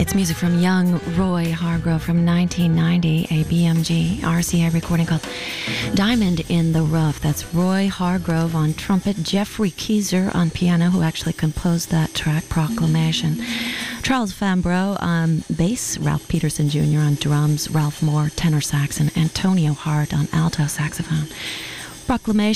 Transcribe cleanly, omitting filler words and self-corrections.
It's music from young Roy Hargrove from 1990, a BMG RCA recording called Diamond in the Rough. That's Roy Hargrove on trumpet, Jeffrey Keyser on piano, who actually composed that track, Proclamation. Charles Fambrough on bass, Ralph Peterson Jr. on drums, Ralph Moore tenor sax, and Antonio Hart on alto saxophone. Proclamation